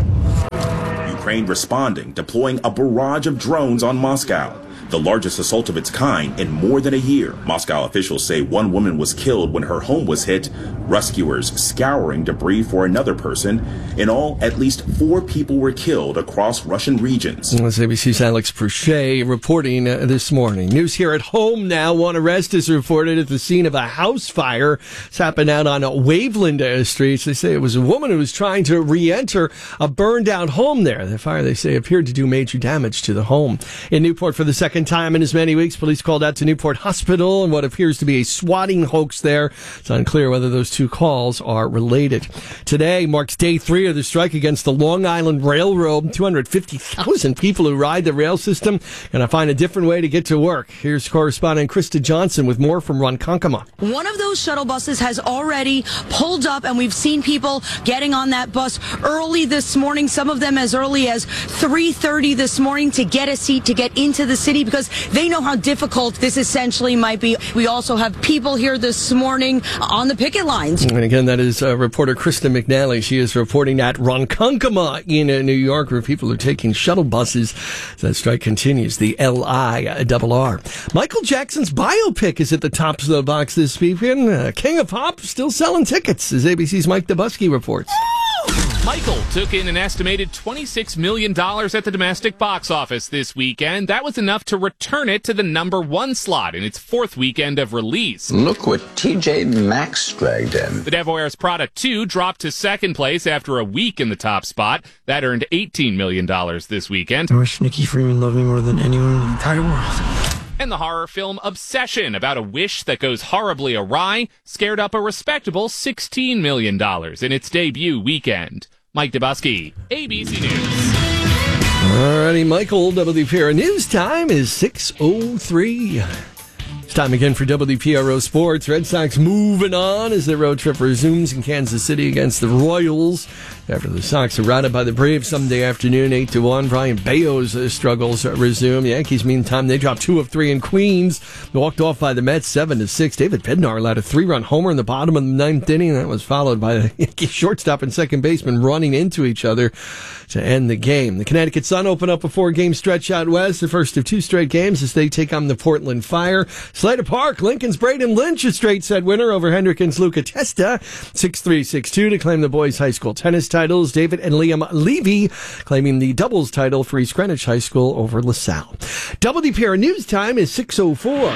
Ukraine responding, deploying a barrage of drones on Moscow, the largest assault of its kind in more than a year. Moscow officials say one woman was killed when her home was hit, rescuers scouring debris for another person. In all, at least four people were killed across Russian regions. That's A B C's Alex Brichet reporting uh, this morning. News here at home now. One arrest is reported at the scene of a house fire. It's happened out on Waveland uh, Street. They say it was a woman who was trying to re-enter a burned-out home there. The fire, they say, appeared to do major damage to the home. In Newport, for the second time in as many weeks, police called out to Newport Hospital and what appears to be a swatting hoax there. It's unclear whether those two calls are related. Today marks day three of the strike against the Long Island Railroad. two hundred fifty thousand people who ride the rail system going to find a different way to get to work. Here's correspondent Krista Johnson with more from Ronkonkoma. One of those shuttle buses has already pulled up, and we've seen people getting on that bus early this morning, some of them as early as three thirty this morning to get a seat to get into the city, because they know how difficult this essentially might be. We also have people here this morning on the picket lines. And again, that is uh, reporter Krista McNally. She is reporting at Ronkonkoma in uh, New York, where people are taking shuttle buses. That strike continues. The L I R R. Michael Jackson's biopic is at the top of the box this weekend. Uh, King of Pop still selling tickets, as A B C's Mike Dubusky reports. Michael took in an estimated twenty-six million dollars at the domestic box office this weekend. That was enough to return it to the number one slot in its fourth weekend of release. Look what T J Maxx dragged in. The Devil Wears Prada two dropped to second place after a week in the top spot. That earned eighteen million dollars this weekend. I wish Nikki Freeman loved me more than anyone in the entire world. And the horror film Obsession, about a wish that goes horribly awry, scared up a respectable sixteen million dollars in its debut weekend. Mike Dubusky, A B C News. Alrighty, Michael, W P R News time is six oh three. It's time again for W P R O Sports. Red Sox moving on as their road trip resumes in Kansas City against the Royals. After the Sox are routed by the Braves Sunday afternoon, eight to one. Brian Bayo's uh, struggles uh, resume. The Yankees, meantime, they dropped two of three in Queens. Walked off by the Mets, seven to six. David Bednar allowed a three-run homer in the bottom of the ninth inning. That was followed by the Yankees shortstop and second baseman running into each other to end the game. The Connecticut Sun open up a four-game stretch out west, the first of two straight games as they take on the Portland Fire. Slater Park, Lincoln's Braden Lynch, a straight set winner over Hendrickens' Luca Testa, six three, six two to claim the boys' high school tennis titles. David and Liam Levy claiming the doubles title for East Greenwich High School over LaSalle. W P R News time is six oh four.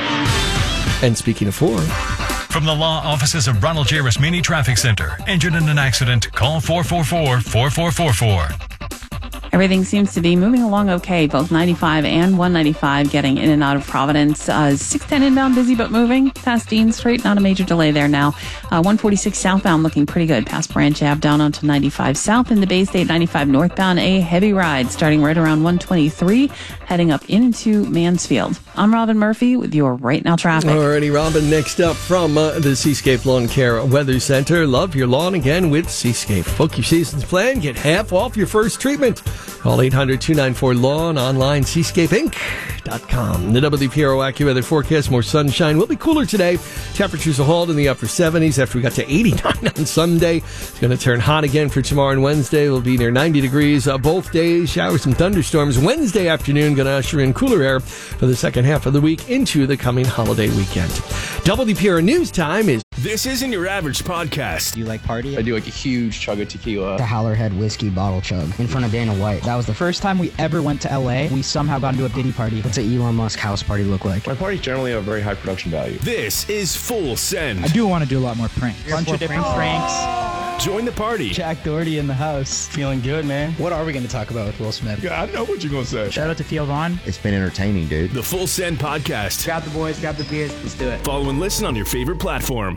And speaking of four... From the law offices of Ronald J. Rasmini Traffic Center. Injured in an accident? Call four four four, four four four four. Everything seems to be moving along okay. Both ninety-five and one ninety-five getting in and out of Providence. Uh, six ten inbound, busy but moving. Past Dean Street, not a major delay there now. Uh, one forty-six southbound looking pretty good. Past Branch Ave down onto ninety-five south. In the Bay State ninety-five northbound, a heavy ride starting right around one twenty-three, heading up into Mansfield. I'm Robin Murphy with your Right Now traffic. Alrighty, Robin, next up from uh, the Seascape Lawn Care Weather Center. Love your lawn again with Seascape. Book your season's plan. Get half off your first treatment. Call eight hundred two nine four law and online seascape inc dot com. The W P R O AccuWeather forecast, more sunshine. Will be cooler today. Temperatures will hold in the upper seventies after we got to eighty-nine on Sunday. It's going to turn hot again for tomorrow and Wednesday. We'll be near ninety degrees uh, both days. Showers and thunderstorms. Wednesday afternoon going to usher in cooler air for the second half of the week into the coming holiday weekend. W P R O News Time is... This isn't your average podcast. Do you like party? I do like a huge chug of tequila. The Howlerhead whiskey bottle chug in front of Dana White. That was the first time we ever went to L A. We somehow got into a Diddy party. What's an Elon Musk house party look like? My parties generally have a very high production value. This is Full Send. I do want to do a lot more pranks. Bunch of different pranks. Join the party. Jack Doherty in the house. Feeling good, man. What are we going to talk about with Will Smith? Yeah, I know what you're going to say. Shout out to Theo Vaughn. It's been entertaining, dude. The Full Send Podcast. Grab the boys, grab the beers. Let's do it. Follow and listen on your favorite platform.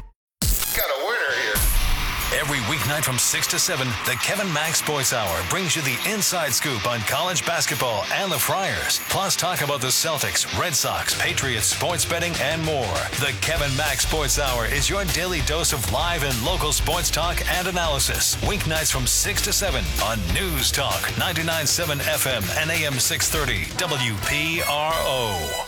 Every weeknight from six to seven, the Kevin Mack Sports Hour brings you the inside scoop on college basketball and the Friars. Plus, talk about the Celtics, Red Sox, Patriots, sports betting, and more. The Kevin Mack Sports Hour is your daily dose of live and local sports talk and analysis. Weeknights from six to seven on News Talk ninety-nine point seven F M and A M six thirty W P R O.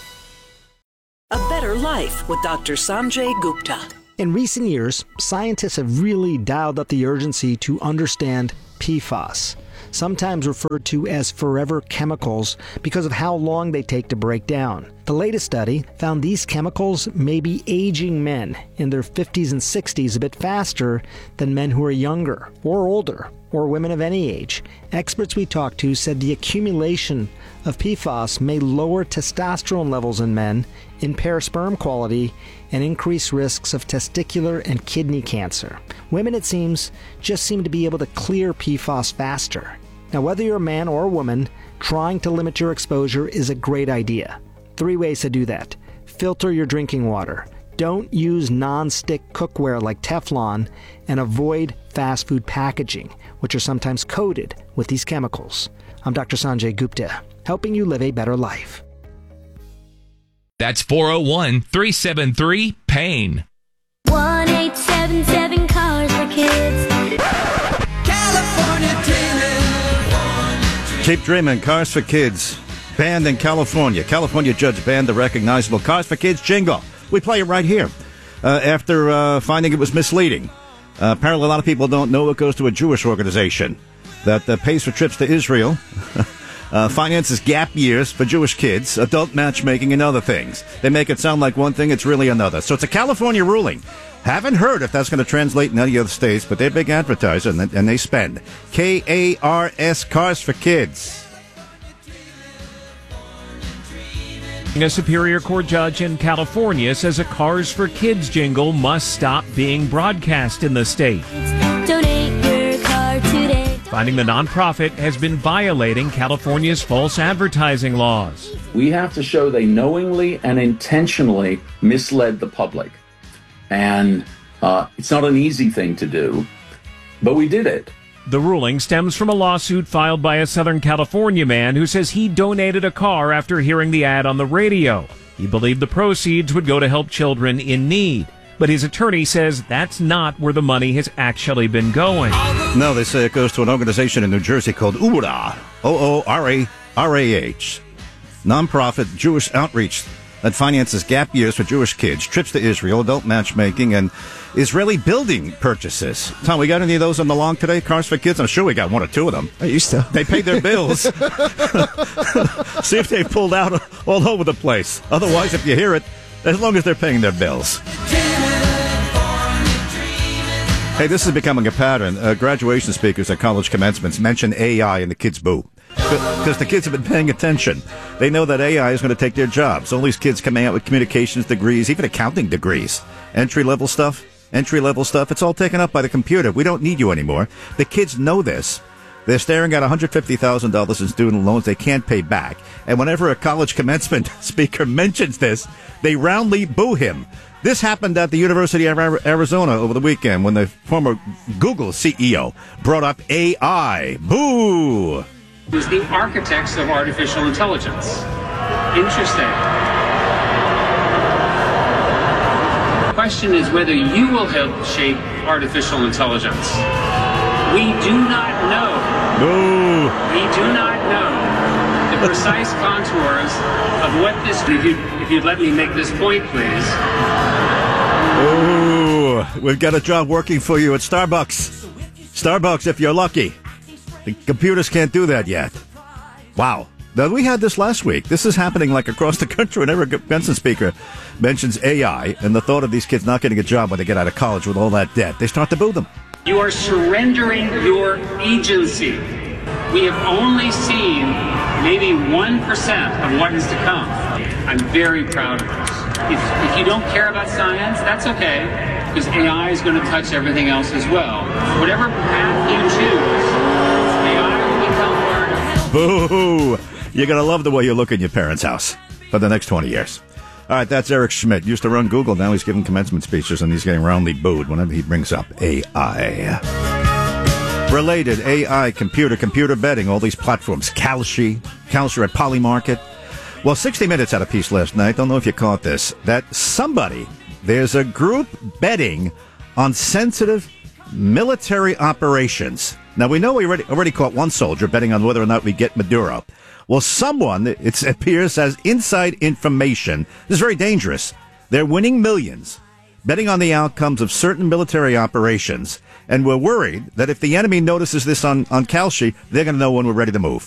A Better Life with Doctor Sanjay Gupta. In recent years, scientists have really dialed up the urgency to understand P FAS, sometimes referred to as forever chemicals because of how long they take to break down. The latest study found these chemicals may be aging men in their fifties and sixties a bit faster than men who are younger or older, or women of any age. Experts we talked to said the accumulation of P FAS may lower testosterone levels in men, impair sperm quality, and increase risks of testicular and kidney cancer. Women, it seems, just seem to be able to clear P FAS faster. Now, whether you're a man or a woman, trying to limit your exposure is a great idea. Three ways to do that. Filter your drinking water. Don't use non-stick cookware like Teflon, and avoid fast food packaging, which are sometimes coated with these chemicals. I'm Doctor Sanjay Gupta, helping you live a better life. That's four oh one, three seven three, PAIN. one eight seven seven Cars for Kids. California dreaming. Keep dreaming. Cars for Kids. Banned in California. California judge banned the recognizable Cars for Kids jingle. We play it right here uh, after uh, finding it was misleading. Uh, apparently, a lot of people don't know it goes to a Jewish organization that uh, pays for trips to Israel. Uh, finances gap years for Jewish kids, adult matchmaking, and other things. They make it sound like one thing, it's really another. So it's a California ruling. Haven't heard if that's going to translate in any other states, but they're big advertisers, and, and they spend. K A R S, Cars for Kids. A Superior Court judge in California says a Cars for Kids jingle must stop being broadcast in the state. Donate your car today. Finding the nonprofit has been violating California's false advertising laws. We have to show they knowingly and intentionally misled the public. And uh, it's not an easy thing to do, but we did it. The ruling stems from a lawsuit filed by a Southern California man who says he donated a car after hearing the ad on the radio. He believed the proceeds would go to help children in need. But his attorney says that's not where the money has actually been going. No, they say it goes to an organization in New Jersey called U R A, O O R A R A H, nonprofit Jewish outreach that finances gap years for Jewish kids, trips to Israel, adult matchmaking, and Israeli building purchases. Tom, we got any of those on the lawn today, Cars for Kids? I'm sure we got one or two of them. I used to. They paid their bills. See if they pulled out all over the place. Otherwise, if you hear it, as long as they're paying their bills. Hey, this is becoming a pattern. Uh, graduation speakers at college commencements mention A I in the kids' boo. Because the kids have been paying attention. They know that A I is going to take their jobs. All these kids coming out with communications degrees, even accounting degrees. Entry-level stuff, entry-level stuff, it's all taken up by the computer. We don't need you anymore. The kids know this. They're staring at one hundred fifty thousand dollars in student loans they can't pay back. And whenever a college commencement speaker mentions this, they roundly boo him. This happened at the University of Arizona over the weekend when the former Google C E O brought up A I. Boo! Who's the architects of artificial intelligence. Interesting. The question is whether you will help shape artificial intelligence. We do not know. Boo! We do not know the precise contours of what this. If you if you'd let me make this point, please. Ooh, we've got a job working for you at Starbucks. Starbucks, if you're lucky. The computers can't do that yet. Wow. Now, we had this last week. This is happening like across the country. Whenever a Benson speaker mentions A I and the thought of these kids not getting a job when they get out of college with all that debt, they start to boo them. You are surrendering your agency. We have only seen maybe one percent of what is to come. I'm very proud of this. If, if you don't care about science, that's okay, because A I is going to touch everything else as well. Whatever path you choose, A I will become part of. Boo! You're going to love the way you look in your parents' house for the next twenty years. All right, that's Eric Schmidt. Used to run Google. Now he's giving commencement speeches, and he's getting roundly booed whenever he brings up A I. Related, A I, computer, computer betting, all these platforms. Kalshi, Kalshi at Polymarket. Well, sixty minutes had a piece last night. Don't know if you caught this. That somebody, there's a group betting on sensitive military operations. Now, we know we already, already caught one soldier betting on whether or not we get Maduro. Well, someone, it appears, has inside information. This is very dangerous. They're winning millions, betting on the outcomes of certain military operations. And we're worried that if the enemy notices this on, on Kalshi, they're going to know when we're ready to move.